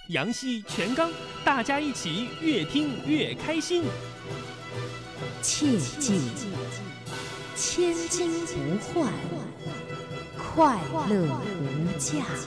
杨戏全刚，大家一起越听越开心。 切记，千金不换，快乐无价。